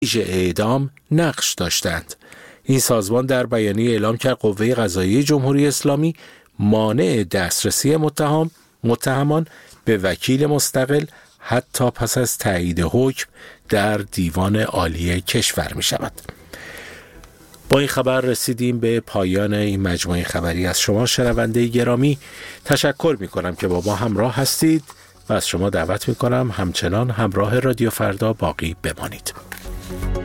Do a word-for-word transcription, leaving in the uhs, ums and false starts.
اعدام نقش داشتند. این سازمان در بیانیه اعلام کرد قوه قضاییه جمهوری اسلامی مانع دسترسی متهم متهمان به وکیل مستقل حتی پس از تایید حکم در دیوان عالی کشور می شود. با این خبر رسیدیم به پایان این مجموعه خبری. از شما شنونده گرامی تشکر می کنم که با ما همراه هستید و از شما دعوت می کنم همچنان همراه رادیو فردا باقی بمانید.